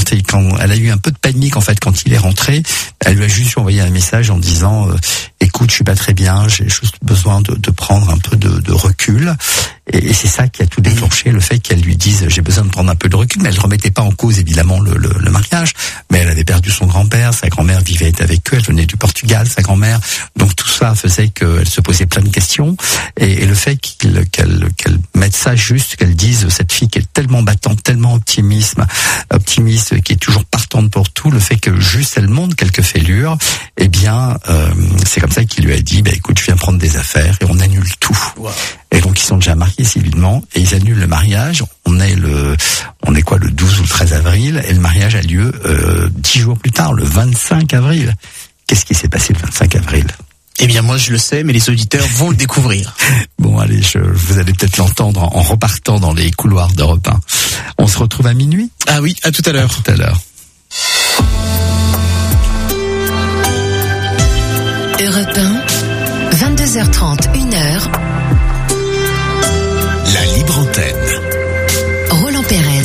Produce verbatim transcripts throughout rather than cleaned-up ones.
quand, il, quand elle a eu un peu de panique en fait quand il est rentré, elle lui a juste envoyé un message en disant euh, écoute, je suis pas très bien, j'ai juste besoin de, de prendre un peu de, de recul. Et, et c'est ça qui a tout déclenché, le fait qu'elle lui dise j'ai besoin de prendre un peu de recul. Mais elle remettait pas en cause évidemment le, le, le mariage, mais elle avait perdu son grand-père, sa grand-mère vivait avec eux, elle venait du Portugal, sa grand-mère, donc tout ça faisait qu'elle se posait plein de questions. Et, et le fait qu'il, qu'elle, qu'elle mette ça juste, qu'elle dise cette fille qui est tellement battante, tellement optimiste, optimiste, qui est toujours partante pour tout, le fait que juste elle montre quelques fêlures, eh bien euh, c'est comme ça qu'il lui a dit bah écoute, je viens prendre des affaires et on annule tout. Wow. Et donc ils sont déjà mariés civilement et ils annulent le mariage. On est le, on est quoi, le douze ou le treize avril, et le mariage a lieu euh, dix jours plus tard, le vingt-cinq avril. Qu'est-ce qui s'est passé le vingt-cinq avril? Eh bien, moi, je le sais, mais les auditeurs vont le découvrir. Bon, allez, je, vous allez peut-être l'entendre en, en repartant dans les couloirs d'Europe un. On se retrouve à minuit? Ah oui, à tout à l'heure. À tout à l'heure. Europe un, vingt-deux heures trente, une heure. La libre antenne. Roland Pérez.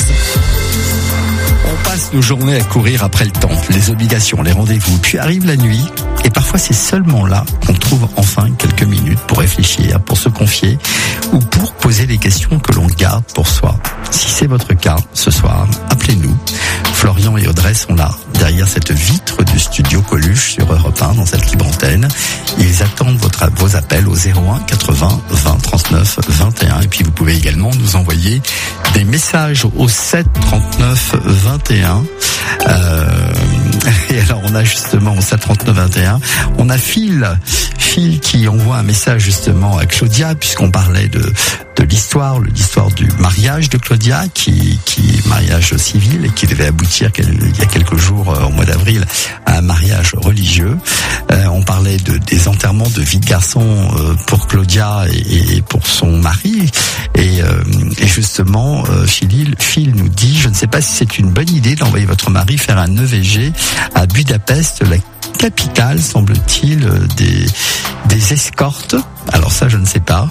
On passe nos journées à courir après le temps, les obligations, les rendez-vous, puis arrive la nuit, et parfois c'est seulement là qu'on trouve enfin quelques minutes pour réfléchir, pour se confier, ou pour poser des questions que l'on garde pour soi. Si c'est votre cas, ce soir, appelez-nous. Florian et Audrey sont là, derrière cette vitre du studio Coluche sur Europe un, dans cette libre antenne. Ils attendent votre, vos appels au zéro un quatre-vingts vingt trente-neuf vingt et un. Et puis vous pouvez également nous envoyer des messages au sept trente-neuf vingt et un. Euh, et alors on a justement au sept trente-neuf vingt et un, on a Phil, Phil qui envoie un message justement à Claudia, puisqu'on parlait de de l'histoire, l'histoire du mariage de Claudia, qui qui mariage civil et qui devait aboutir il y a quelques jours euh, au mois d'avril à un mariage religieux. Euh, on parlait de des enterrements de vie de garçon euh, pour Claudia et, et pour son mari. Et, euh, et justement, euh, Phil, Phil nous dit, je ne sais pas si c'est une bonne idée d'envoyer votre mari faire un E V G à Budapest, la capitale, semble-t-il, des des escortes. Alors ça, je ne sais pas.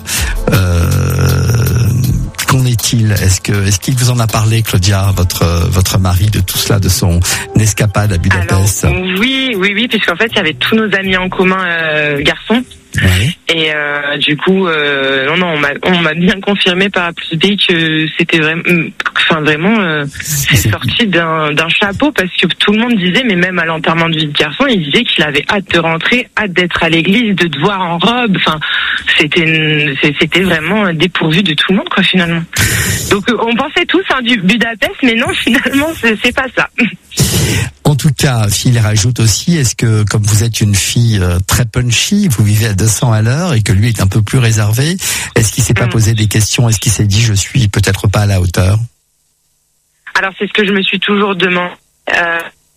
Euh, qu'en est-il? Est-ce que est-ce qu'il vous en a parlé, Claudia, votre votre mari, de tout cela, de son escapade à Budapest? Alors, oui, oui, oui, puisqu'en fait, il y avait tous nos amis en commun euh, garçons. Oui. Et euh, du coup, euh, non, non, on m'a, on m'a bien confirmé par A plus B que c'était vraiment, enfin vraiment, euh, c'est sorti d'un, d'un chapeau, parce que tout le monde disait, mais même à l'enterrement de vie de garçon, il disait qu'il avait hâte de rentrer, hâte d'être à l'église, de te voir en robe. Enfin, c'était, une, c'était vraiment dépourvu de tout le monde, quoi, finalement. Donc, on pensait tous hein, du Budapest, mais non, finalement, c'est, c'est pas ça. En tout cas, Phil rajoute aussi, est-ce que, comme vous êtes une fille euh, très punchy, vous vivez à deux cents à l'heure et que lui est un peu plus réservé, est-ce qu'il s'est pas posé des questions? Est-ce qu'il s'est dit, je suis peut-être pas à la hauteur? Alors, c'est ce que je me suis toujours demandé. Euh...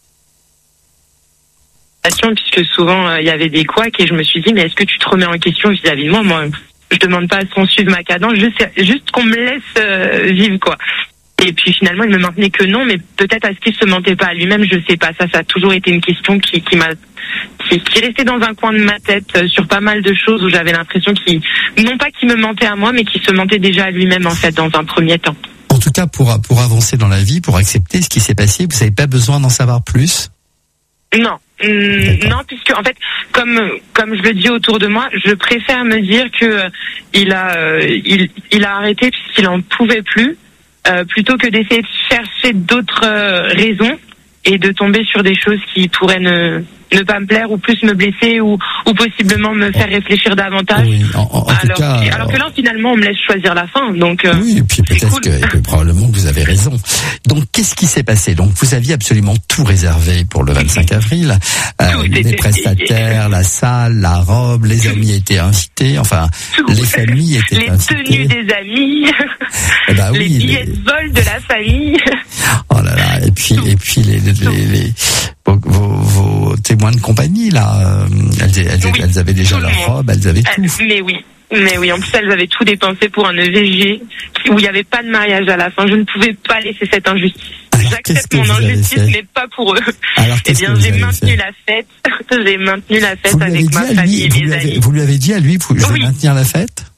puisque souvent, il euh, y avait des couacs, et je me suis dit, mais est-ce que tu te remets en question vis-à-vis de moi? Moi, je demande pas à ce qu'on suive ma cadence, juste, juste qu'on me laisse euh, vivre, quoi. Et puis finalement, il me maintenait que non, mais peut-être est-ce qu'il se mentait pas à lui-même, je sais pas. Ça, ça a toujours été une question qui, qui m'a, qui, qui restait dans un coin de ma tête euh, sur pas mal de choses où j'avais l'impression qu'il, non pas qu'il me mentait à moi, mais qu'il se mentait déjà à lui-même, en fait, dans un premier temps. En tout cas, pour pour avancer dans la vie, pour accepter ce qui s'est passé, vous n'avez pas besoin d'en savoir plus? Non, mmh, non, puisque en fait, comme comme je le dis autour de moi, je préfère me dire que euh, il a euh, il il a arrêté puisqu'il en pouvait plus. Euh, plutôt que d'essayer de chercher d'autres euh, raisons et de tomber sur des choses qui pourraient ne, ne pas me plaire ou plus me blesser ou, ou possiblement me faire réfléchir davantage. Oui, en, en, en alors, tout cas, alors que là, finalement, on me laisse choisir la fin. Donc, euh, oui, et puis peut-être cool. que, que probablement que vous avez raison. Donc, qu'est-ce qui s'est passé? Donc, vous aviez absolument tout réservé pour le vingt-cinq avril. Euh, les prestataires, la salle, la robe, les amis étaient invités. Enfin, tout. Les familles étaient les incitées. Les tenues des amis. Eh ben, oui, les billets les... de vol de la famille. Oh là là. Et puis, tout. et puis les, les, les, les vos, vos, vos témoins de compagnie là, elles, elles, oui, elles avaient déjà leur robe, elles avaient tout. Mais oui. Mais oui, en plus, elles avaient tout dépensé pour un E V G où il n'y avait pas de mariage à la fin. Je ne pouvais pas laisser cette injustice. Alors, j'accepte mon injustice, mais pas pour eux. Alors, eh bien, j'ai maintenu fait la fête. J'ai maintenu la fête avec ma famille lui, et mes lui avez, amis. Vous lui avez dit à lui, vous, je oui. vais maintenir la fête?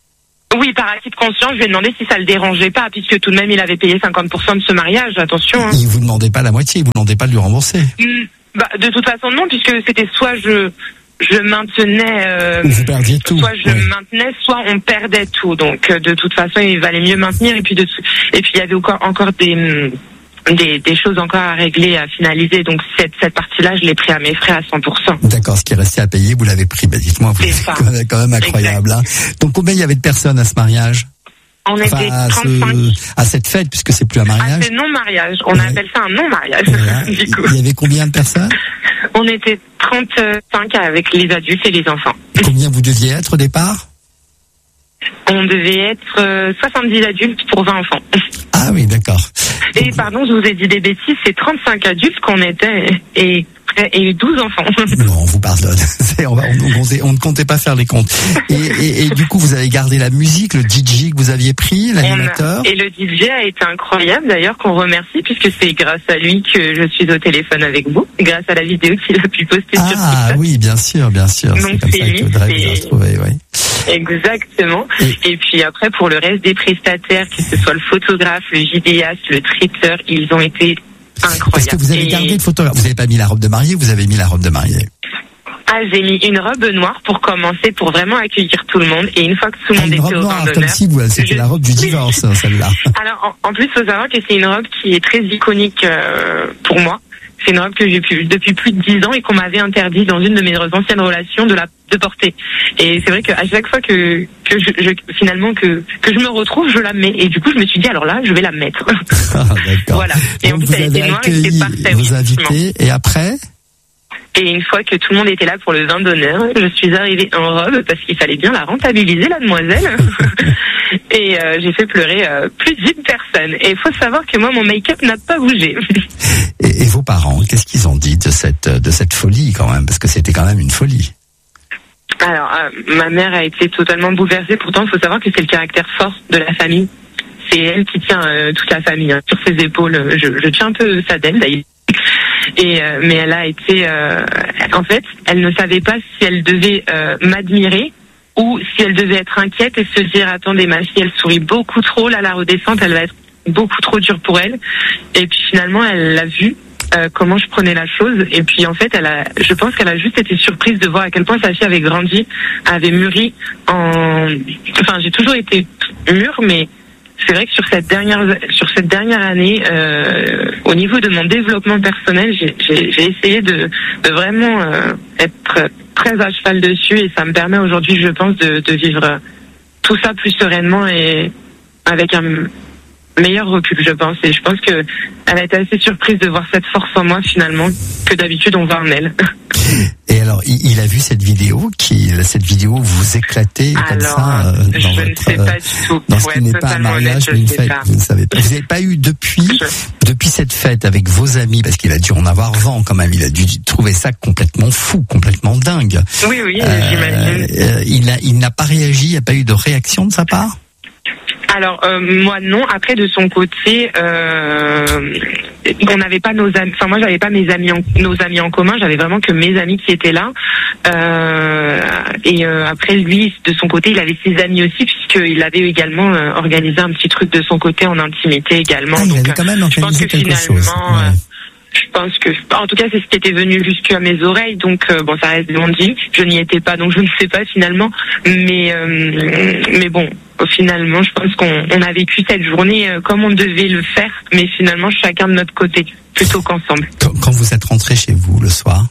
Oui, par acquis de conscience, je lui ai demandé si ça le dérangeait pas, puisque tout de même il avait payé cinquante pour cent de ce mariage, attention. Hein. Il vous demandait pas la moitié, il vous demandait pas de lui rembourser. Mmh, bah, de toute façon non, puisque c'était soit je je maintenais, euh, vous perdiez tout. soit je ouais. maintenais, soit on perdait tout. Donc euh, de toute façon, il valait mieux maintenir. Et puis de et puis il y avait encore encore des Des, des choses encore à régler, à finaliser. Donc cette, cette partie-là, je l'ai pris à mes frais à cent pour cent. D'accord, ce qui restait à payer, vous l'avez pris. Bah, dites-moi, vous C'est quand même, quand même incroyable. Hein. Donc combien il y avait de personnes à ce mariage? On enfin, était à, trente-cinq. ce, à cette fête, puisque c'est plus un mariage. À ce non-mariage. On ouais. appelle ça un non-mariage. Voilà. Du coup. Il y avait combien de personnes? On était trente-cinq avec les adultes et les enfants. Combien vous deviez être au départ? On devait être euh, soixante-dix adultes pour vingt enfants. Ah oui, d'accord. Et pardon, je vous ai dit des bêtises, c'est trente-cinq adultes qu'on était et, et douze enfants. Non, on vous pardonne. C'est, on, va, on, on, on ne comptait pas faire les comptes. Et, et, et du coup, vous avez gardé la musique, le D J que vous aviez pris, l'animateur. Et le D J a été incroyable d'ailleurs, qu'on remercie, puisque c'est grâce à lui que je suis au téléphone avec vous, grâce à la vidéo qu'il a pu poster ah, sur TikTok. Ah oui, bien sûr, bien sûr. Donc c'est comme c'est ça lui, que Audrey c'est... vous a retrouvé, oui. Exactement. Et... et puis après, pour le reste des prestataires, que ce soit le photographe, le vidéaste, le traiteur, ils ont été incroyables. Parce que vous avez et... gardé le photographe. Vous n'avez pas mis la robe de mariée, vous avez mis la robe de mariée. Ah, j'ai mis une robe noire pour commencer, pour vraiment accueillir tout le monde. Et une fois que tout le ah, monde était au noire, vin d'honneur, comme si vous, c'était je... la robe du divorce, oui. Celle-là. Alors, en, en plus, il faut savoir que c'est une robe qui est très iconique euh, pour moi. C'est une robe que j'ai pu depuis plus de dix ans et qu'on m'avait interdit dans une de mes anciennes relations de la de porter. Et c'est vrai qu'à chaque fois que que je, je finalement que que je me retrouve, je la mets. Et du coup, je me suis dit alors là, je vais la mettre. Ah, d'accord. Voilà. Et donc en plus, vous elle avez était noire et accueilli c'était parfait. vos invités et après. Et une fois que tout le monde était là pour le vin d'honneur, je suis arrivée en robe parce qu'il fallait bien la rentabiliser, la demoiselle. Et euh, j'ai fait pleurer euh, plus d'une personne. Et il faut savoir que moi, mon make-up n'a pas bougé. Et, et vos parents, qu'est-ce qu'ils ont dit de cette de cette folie quand même? Parce que c'était quand même une folie. Alors, euh, ma mère a été totalement bouleversée. Pourtant, il faut savoir que c'est le caractère fort de la famille. C'est elle qui tient euh, toute la famille hein, sur ses épaules. Je, je tiens un peu ça d'elle d'ailleurs. Et euh, mais elle a été, euh, en fait, elle ne savait pas si elle devait euh, m'admirer ou si elle devait être inquiète et se dire attendez, ma fille, elle sourit beaucoup trop, là la redescente, elle va être beaucoup trop dure pour elle. Et puis finalement, elle l'a vu euh, comment je prenais la chose. Et puis en fait, elle a, je pense qu'elle a juste été surprise de voir à quel point sa fille avait grandi, avait mûri. En, enfin, j'ai toujours été mûre, mais c'est vrai que sur cette dernière sur cette dernière année, euh, au niveau de mon développement personnel, j'ai, j'ai, j'ai essayé de, de vraiment euh, être très à cheval dessus et ça me permet aujourd'hui, je pense, de, de vivre tout ça plus sereinement et avec un meilleur recul, je pense. Et je pense que elle a été assez surprise de voir cette force en moi finalement que d'habitude on voit en elle. Et alors, il, il a vu cette vidéo, qui, cette vidéo, vous éclatez comme alors, ça euh, dans je votre, ne sais pas du tout. dans ce qui n'est pas un mariage, mais une fête. Vous ne savez pas. Vous n'avez pas eu depuis, je... depuis cette fête avec vos amis, parce qu'il a dû en avoir vent quand même. Il a dû trouver ça complètement fou, complètement dingue. Oui, oui, euh, j'imagine. Euh, il a, il n'a pas réagi. Il n'y a pas eu de réaction de sa part. Alors euh, moi non. Après de son côté, euh, on n'avait pas nos amis. Enfin moi j'avais pas mes amis, en, nos amis en commun. J'avais vraiment que mes amis qui étaient là. Euh, et euh, après lui de son côté, il avait ses amis aussi puisqu'il avait également euh, organisé un petit truc de son côté en intimité également. Ah, il Donc, avait quand même organisé quelque chose. Ouais. Je pense que, en tout cas, c'est ce qui était venu jusqu'à mes oreilles. Donc, euh, bon, ça reste non dit. Je n'y étais pas, donc je ne sais pas finalement. Mais, euh, mais bon, finalement, je pense qu'on on a vécu cette journée euh, comme on devait le faire, mais finalement, chacun de notre côté, plutôt qu'ensemble. Quand, quand vous êtes rentré chez vous le soir?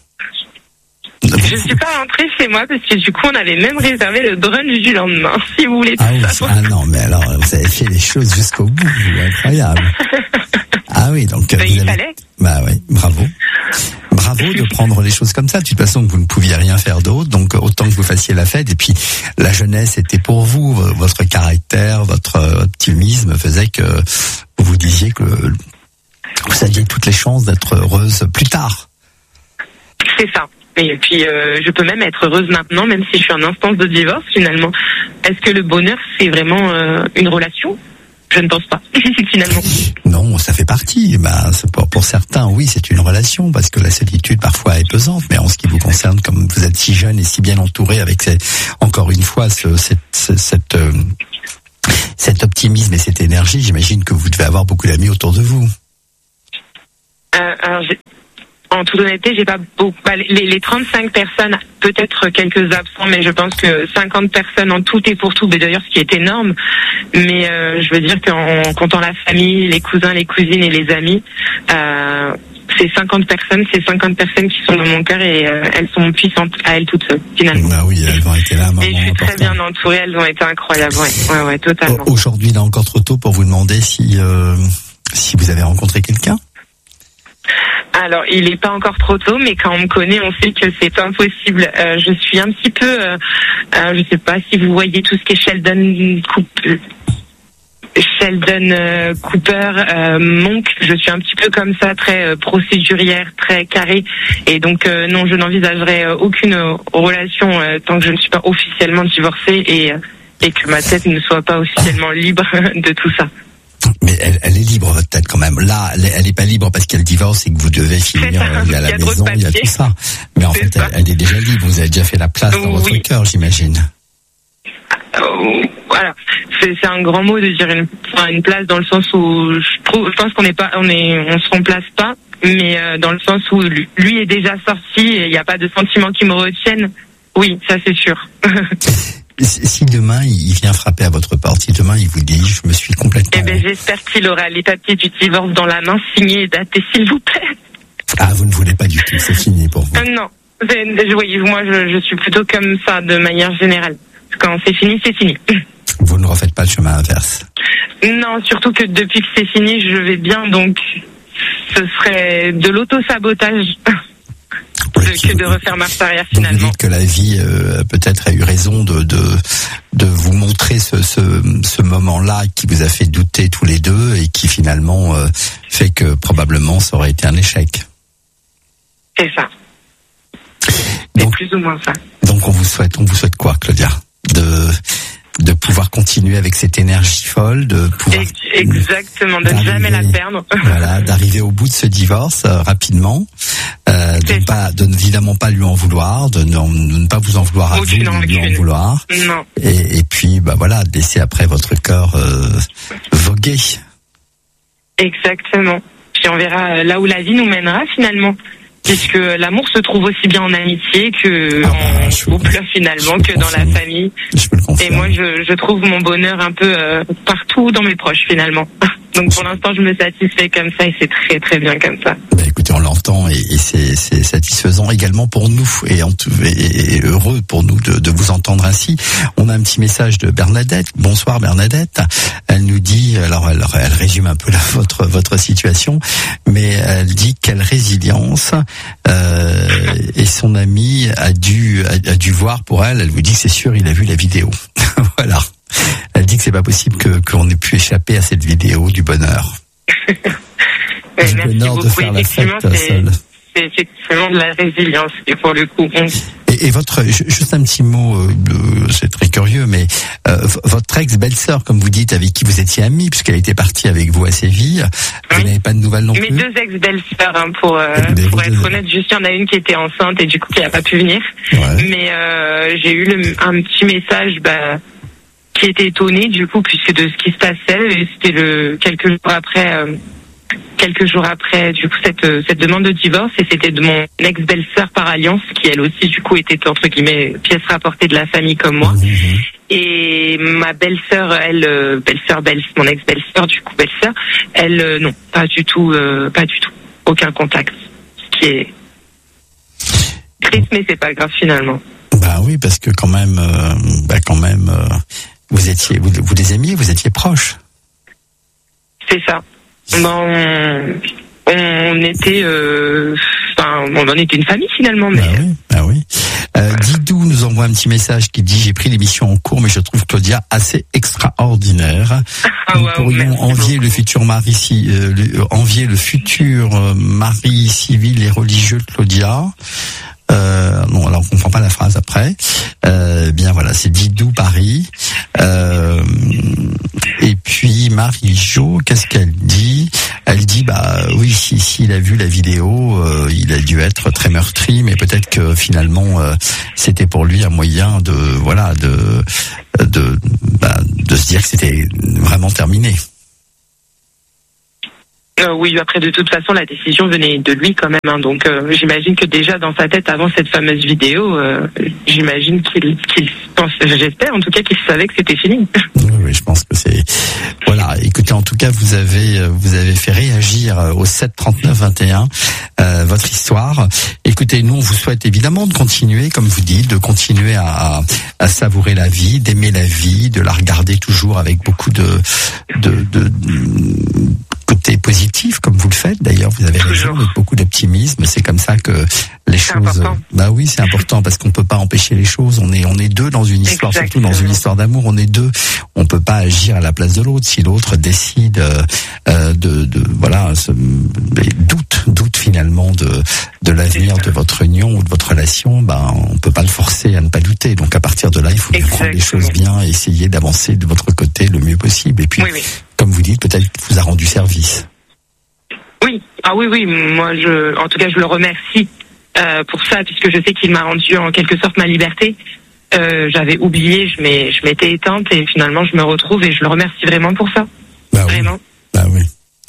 Je ne suis pas rentrée chez moi parce que du coup, on avait même réservé le brunch du lendemain, si vous voulez tout ah, oui, ça. Ah non, mais alors, vous avez fait les choses jusqu'au bout, incroyable. Ah oui, donc ben, vous il avez... fallait. Bah oui, bravo. Bravo de prendre les choses comme ça. De toute façon, vous ne pouviez rien faire d'autre, donc autant que vous fassiez la fête. Et puis, la jeunesse était pour vous. Votre caractère, votre optimisme faisait que vous vous disiez que vous aviez toutes les chances d'être heureuse plus tard. C'est ça. Et puis, euh, je peux même être heureuse maintenant, même si je suis en instance de divorce, finalement. Est-ce que le bonheur, c'est vraiment euh, une relation ? Je ne pense pas, finalement. Non, ça fait partie. Bah, c'est pour, pour certains, oui, c'est une relation, parce que la solitude, parfois, est pesante. Mais en ce qui vous concerne, comme vous êtes si jeune et si bien entouré avec, ces, encore une fois, ce, cette, cette, euh, Cet optimisme et cette énergie, j'imagine que vous devez avoir beaucoup d'amis autour de vous. Euh, alors, j'ai... En toute honnêteté, j'ai pas beaucoup. Bah, les, les trente-cinq personnes, peut-être quelques absents, mais je pense que cinquante personnes en tout et pour tout. Mais d'ailleurs, ce qui est énorme. Mais euh, je veux dire qu'en comptant la famille, les cousins, les cousines et les amis, euh, c'est cinquante personnes, c'est cinquante personnes qui sont dans mon cœur et euh, elles sont puissantes à elles toutes seules, finalement. Bah oui, elles ont été là à un moment et je suis important. très bien entourée, elles ont été incroyables, ouais, ouais, ouais, totalement. Aujourd'hui, il est encore trop tôt pour vous demander si euh, si vous avez rencontré quelqu'un. Alors, il n'est pas encore trop tôt, mais quand on me connaît, on sait que c'est pas impossible. Euh, je suis un petit peu, euh, euh, je sais pas si vous voyez tout ce qui est Sheldon Cooper, Sheldon euh, Cooper, euh, Monk. Je suis un petit peu comme ça, très euh, procédurière, très carré. Et donc, euh, non, je n'envisagerai euh, aucune euh, relation euh, tant que je ne suis pas officiellement divorcée et, euh, et que ma tête ne soit pas officiellement libre de tout ça. Mais elle, elle est libre, votre tête, quand même. Là, elle n'est pas libre parce qu'il y a le divorce et que vous devez finir à la il maison, il y a tout ça. Mais en c'est fait, elle, elle est déjà libre. Vous avez déjà fait la place dans oui. votre cœur, j'imagine. Euh, voilà, c'est, c'est un grand mot de dire une, enfin, une place dans le sens où je, trouve, je pense qu'on n'est pas, on est, on se remplace pas, mais euh, dans le sens où lui, lui est déjà sorti et il n'y a pas de sentiments qui me retiennent. Oui, ça c'est sûr. Si demain il vient frapper à votre porte, si demain il vous dit je me suis complètement... Eh ben j'espère qu'il aura les papiers du divorce dans la main, signés et datés, s'il vous plaît. Ah, vous ne voulez pas du tout, c'est fini pour vous. Euh, non, c'est, oui, moi je, je suis plutôt comme ça de manière générale. Quand c'est fini, c'est fini. Vous ne refaites pas le chemin inverse. Non, surtout que depuis que c'est fini, je vais bien, donc ce serait de l'auto-sabotage. Oui, que de refaire marche arrière finalement. Vous dites que la vie euh, peut-être a eu raison de de de vous montrer ce ce ce moment-là qui vous a fait douter tous les deux et qui finalement euh, fait que probablement ça aurait été un échec. C'est ça. C'est plus ou moins ça. Donc on vous souhaite on vous souhaite quoi, Claudia? De de pouvoir continuer avec cette énergie folle, de pouvoir exactement, de jamais la perdre. Voilà, d'arriver au bout de ce divorce euh, rapidement, euh, de ne pas, de évidemment pas lui en vouloir, de ne, de ne pas vous en vouloir à aucune vous, de lui en vouloir. Non. Et, et puis, bah voilà, de laisser après votre corps euh, voguer. Exactement. Puis on verra là où la vie nous mènera finalement. Puisque l'amour se trouve aussi bien en amitié que ah bah, en couple finalement, que dans la famille. Je peux le confirmer. Et moi, je, je trouve mon bonheur un peu euh, partout dans mes proches finalement. Donc pour l'instant, je me satisfais comme ça et c'est très très bien comme ça. Bah, écoutez, on l'entend et, et c'est, c'est satisfaisant également pour nous et, en tout, et, et heureux pour nous de, de vous entendre ainsi. On a un petit message de Bernadette. Bonsoir Bernadette. Elle nous dit, alors elle, elle résume un peu la, votre votre situation, mais elle dit quelle résilience. Euh, et son ami a dû a, a dû voir pour elle. Elle vous dit que c'est sûr, il a vu la vidéo. Voilà. Elle dit que c'est pas possible que qu'on ait pu échapper à cette vidéo du bonheur. Ouais, du merci bonheur beaucoup. de faire la fête c'est, seule. C'est effectivement de la résilience et pour le coup. On... Et, et votre juste un petit mot, euh, c'est très curieux, mais euh, votre ex-belle-sœur, comme vous dites, avec qui vous étiez amie, puisqu'elle était partie avec vous à Séville, vous oui. n'avez pas de nouvelles non Mes plus. Mes deux ex-belles-sœurs, hein, pour euh, pour être deux... honnête, juste il y en a une qui était enceinte et du coup qui n'a pas pu venir. Ouais. Mais euh, j'ai eu le, un petit message, bah, qui était étonné du coup puisque de ce qui se passait. Et c'était le quelques jours après. Euh, quelques jours après du coup cette cette demande de divorce et c'était de mon ex-belle-sœur par alliance qui elle aussi du coup était entre guillemets pièce rapportée de la famille comme moi. Mmh. Et ma belle-sœur, elle euh, belle-sœur belle mon ex-belle-sœur du coup belle-sœur, elle euh, non, pas du tout euh, pas du tout. Aucun contact. Ce qui est triste mais c'est pas grave finalement. Bah oui, parce que quand même euh, bah quand même euh, vous étiez vous, vous les aimiez, vous étiez proches. C'est ça. Ben, on, on était, euh, enfin, on en était une famille finalement. Mais... Ah oui, ah oui. Euh, Didou nous envoie un petit message qui dit j'ai pris l'émission en cours, mais je trouve Claudia assez extraordinaire. Ah, Nous wow, pourrions envier beaucoup. le futur mari, si, euh, le, envier le futur euh, mari civil et religieux de Claudia. Euh, non, alors on comprend pas la phrase après. Euh, bien voilà, c'est Didou Paris. Euh, et puis Marie-Jo, qu'est-ce qu'elle dit? Elle dit bah oui, si s'il a vu la vidéo, euh, il a dû être très meurtri, mais peut-être que finalement euh, c'était pour lui un moyen de voilà de de bah, de se dire que c'était vraiment terminé. Euh, oui, après de toute façon la décision venait de lui quand même, hein, donc euh, j'imagine que déjà dans sa tête avant cette fameuse vidéo, euh, j'imagine qu'il, qu'il pense, j'espère en tout cas qu'il savait que c'était fini. Oui, oui, je pense que c'est voilà. Écoutez, en tout cas vous avez vous avez fait réagir au sept trente-neuf vingt et un euh, votre histoire. Écoutez, nous on vous souhaite évidemment de continuer, comme vous dites, de continuer à, à savourer la vie, d'aimer la vie, de la regarder toujours avec beaucoup de de, de, de côté positif, comme vous le faites. D'ailleurs, vous avez raison, avec beaucoup d'optimisme. C'est comme ça que les c'est choses. Important. Bah oui, c'est important parce qu'on peut pas empêcher les choses. On est, on est deux dans une histoire, Exactement. surtout dans une histoire d'amour. On est deux. On peut pas agir à la place de l'autre. Si l'autre décide euh, de, de, voilà, se, doute, doute finalement de, de l'avenir de votre union ou de votre relation, ben on peut pas le forcer à ne pas douter. Donc à partir de là, il faut bien prendre les choses bien, et essayer d'avancer de votre côté le mieux possible. Et puis. Oui, oui. Comme vous dites, peut-être qu'il vous a rendu service. Oui, ah oui, oui, moi, je, en tout cas, je le remercie euh, pour ça, puisque je sais qu'il m'a rendu en quelque sorte ma liberté. Euh, j'avais oublié, je, m'ai, je m'étais éteinte et finalement, je me retrouve et je le remercie vraiment pour ça. Bah vraiment. Oui. Bah oui.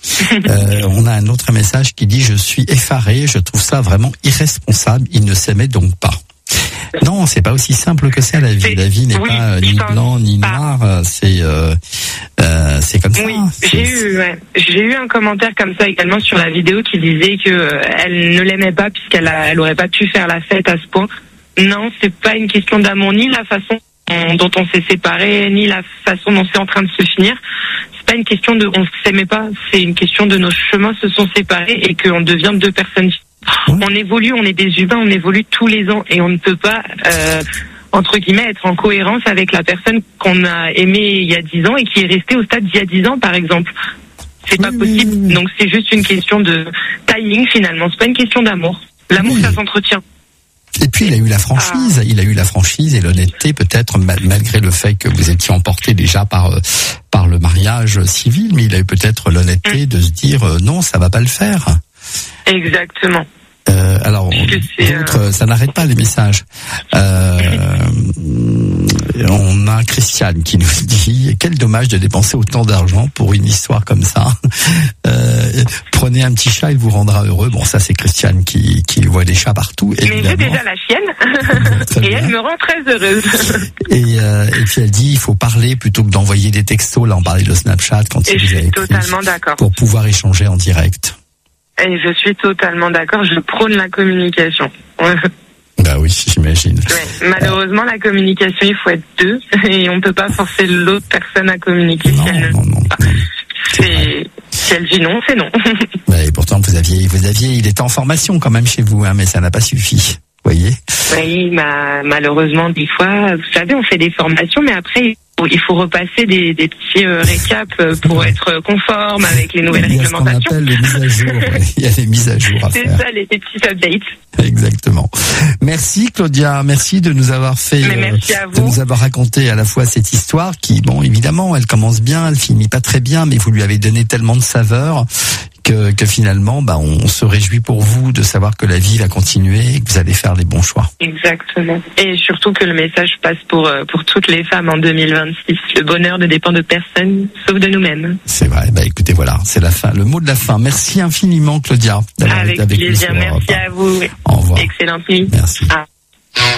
euh, on a un autre message qui dit « Je suis effaré, je trouve ça vraiment irresponsable, il ne s'aimait donc pas ». Non, c'est pas aussi simple que ça la vie. C'est, la vie n'est oui, pas ni blanc ni pas. noir. C'est euh, euh, c'est comme oui, ça. J'ai c'est... eu ouais, j'ai eu un commentaire comme ça également sur la vidéo qui disait que euh, elle ne l'aimait pas puisqu'elle a, elle aurait pas pu faire la fête à ce point. Non, c'est pas une question d'amour, ni la façon dont on s'est séparés, ni la façon dont c'est en train de se finir. C'est pas une question de on s'aimait pas, c'est une question de nos chemins se sont séparés et qu'on devient deux personnes. Oui. On évolue, on est des humains, on évolue tous les ans et on ne peut pas, euh, entre guillemets, être en cohérence avec la personne qu'on a aimée il y a dix ans et qui est restée au stade d'il y a dix ans, par exemple. C'est pas oui, possible. oui, oui. Donc c'est juste une question de timing finalement. C'est pas une question d'amour. L'amour, oui. ça s'entretient. Et puis il a eu la franchise, il a eu la franchise et l'honnêteté peut-être mal, malgré le fait que vous étiez emporté déjà par euh, par le mariage civil, mais il a eu peut-être l'honnêteté mmh. de se dire euh, non, ça va pas le faire. Exactement. Euh, alors, d'autres, euh... ça n'arrête pas les messages. Euh, on a Christiane qui nous dit quel dommage de dépenser autant d'argent pour une histoire comme ça. Euh, prenez un petit chat, il vous rendra heureux. Bon, ça c'est Christiane qui qui voit des chats partout. Mais j'ai déjà la chienne et elle me rend très heureuse. Et, euh, et puis elle dit il faut parler plutôt que d'envoyer des textos. Là, on parlait de Snapchat quand il vous a écrit. Totalement d'accord. Pour pouvoir échanger en direct. Et je suis totalement d'accord, je prône la communication. Bah oui, j'imagine. Ouais, malheureusement, euh... la communication, il faut être deux, et on peut pas forcer l'autre personne à communiquer non, si elle non, ne non, pas. non. C'est, si elle dit non, c'est non. Bah, et pourtant, vous aviez, vous aviez, il était en formation quand même chez vous, hein, mais ça n'a pas suffi. Vous voyez? Oui, bah, malheureusement, des fois, vous savez, on fait des formations, mais après, il faut repasser des, des petits euh, récaps pour être conforme avec les nouvelles réglementations. Il y a ce qu'on appelle les mises à jour. Il y a les mises à jour à C'est faire. C'est ça, les petits updates. Exactement. Merci Claudia, merci de nous avoir fait, merci à euh, vous. de nous avoir raconté à la fois cette histoire qui, bon, évidemment, elle commence bien, elle finit pas très bien, mais vous lui avez donné tellement de saveur que, que finalement, bah, on, on se réjouit pour vous de savoir que la vie va continuer et que vous allez faire les bons choix. Exactement. Et surtout que le message passe pour pour toutes les femmes en deux mille vingt-six. Le bonheur ne dépend de personne, sauf de nous-mêmes. C'est vrai. Bah écoutez, voilà, c'est la fin, le mot de la fin. Merci infiniment Claudia d'avoir avec été avec plaisir. nous. Merci à vous. Au revoir. Excellente nuit. Merci. Ah.